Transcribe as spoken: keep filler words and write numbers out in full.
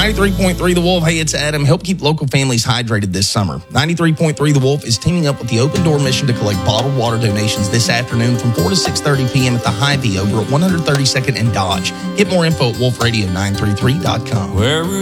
ninety-three point three The Wolf. Hey, it's Adam. Help keep local families hydrated this summer. ninety-three point three The Wolf is teaming up with the Open Door Mission to collect bottled water donations this afternoon from four to six thirty p.m. at the Hy-Vee over at one thirty-second and Dodge. Get more info at wolf radio nine three three dot com. Where